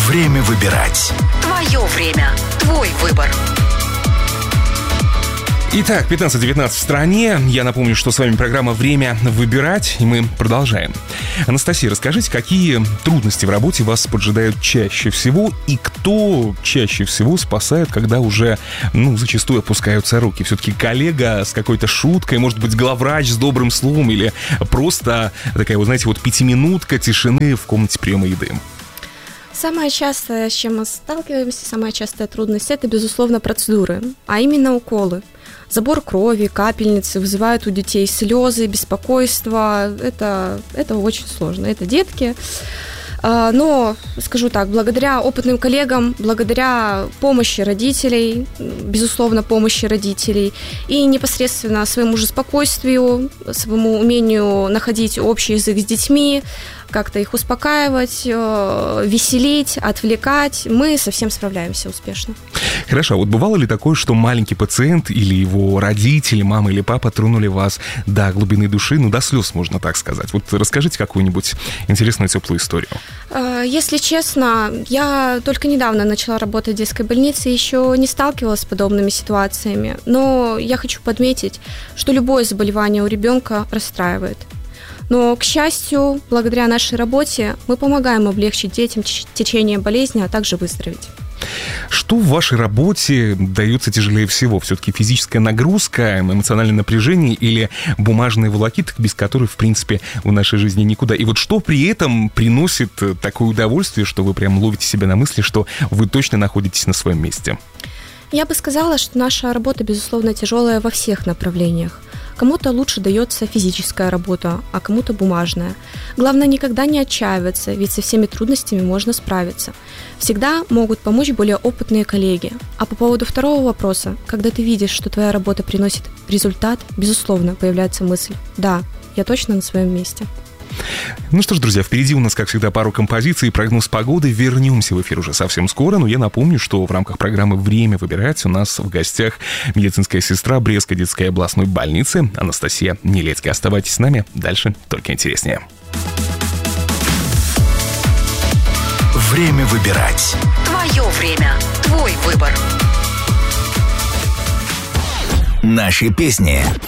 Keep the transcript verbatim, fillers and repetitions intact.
Время выбирать. Твое время. Твой выбор. Итак, пятнадцать девятнадцать в стране. Я напомню, что с вами программа «Время выбирать», и мы продолжаем. Анастасия, расскажите, какие трудности в работе вас поджидают чаще всего, и кто чаще всего спасает, когда уже, ну, зачастую опускаются руки? Все-таки коллега с какой-то шуткой, может быть, главврач с добрым словом, или просто такая, вы знаете, вот пятиминутка тишины в комнате приема еды? Самое частое, с чем мы сталкиваемся, самая частая трудность – это, безусловно, процедуры, а именно уколы. Забор крови, капельницы вызывают у детей слезы, беспокойство. Это, это очень сложно. Это детки. Но, скажу так, благодаря опытным коллегам, благодаря помощи родителей, безусловно, помощи родителей, и непосредственно своему же спокойствию, своему умению находить общий язык с детьми, как-то их успокаивать, веселить, отвлекать, мы совсем справляемся успешно. Хорошо, а вот бывало ли такое, что маленький пациент или его родители, мама или папа тронули вас до глубины души, ну, до слез, можно так сказать? Вот расскажите какую-нибудь интересную, теплую историю. Если честно, я только недавно начала работать в детской больнице, еще не сталкивалась с подобными ситуациями, но я хочу подметить, что любое заболевание у ребенка расстраивает. Но, к счастью, благодаря нашей работе мы помогаем облегчить детям течение болезни, а также выздороветь. Что в вашей работе дается тяжелее всего? Все-таки физическая нагрузка, эмоциональное напряжение или бумажные волокиты, без которых, в принципе, в нашей жизни никуда? И вот что при этом приносит такое удовольствие, что вы прям ловите себя на мысли, что вы точно находитесь на своем месте? Я бы сказала, что наша работа, безусловно, тяжелая во всех направлениях. Кому-то лучше дается физическая работа, а кому-то бумажная. Главное, никогда не отчаиваться, ведь со всеми трудностями можно справиться. Всегда могут помочь более опытные коллеги. А по поводу второго вопроса, когда ты видишь, что твоя работа приносит результат, безусловно, появляется мысль: да, я точно на своем месте. Ну что ж, друзья, впереди у нас, как всегда, пару композиций и прогноз погоды. Вернемся в эфир уже совсем скоро, но я напомню, что в рамках программы «Время выбирать» у нас в гостях медицинская сестра Брестской детской областной больницы Анастасия Нелецкая. Оставайтесь с нами, дальше только интереснее. Время выбирать. Твое время. Твой выбор. Наши песни.